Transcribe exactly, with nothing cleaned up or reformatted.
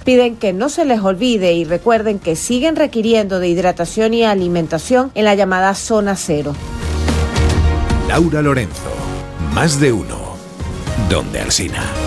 Piden que no se les olvide y recuerden que siguen requiriendo de hidratación y alimentación en la llamada zona cero. Laura Lorenzo, Más de Uno, Donde Alsina.